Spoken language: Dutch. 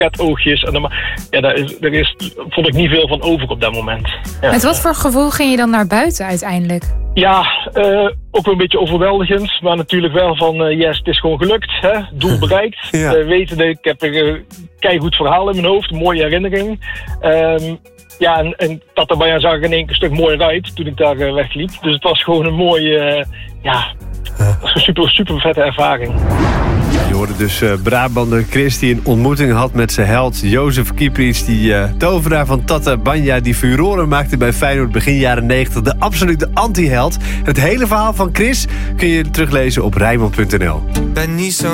ketoogjes. En daar vond ik niet veel van over op dat moment. Ja. Met wat voor gevoel ging je dan naar buiten uiteindelijk? Ja, ook wel een beetje overweldigend. Maar natuurlijk wel van, yes, het is gewoon gelukt. Hè? Doel bereikt. Ja. Wetende, ik heb een keigoed verhaal in mijn hoofd. Een mooie herinnering. En Tatabanya zag er in één keer een stuk mooier uit toen ik daar wegliep. Dus het was gewoon een mooie, super vette ervaring. Je hoorde dus Brabander Chris die een ontmoeting had met zijn held Jozef Kieprits, die tovenaar van Tatabanya, die furoren maakte bij Feyenoord begin jaren 90. De absolute anti-held. Het hele verhaal van Chris kun je teruglezen op Rijnmond.nl.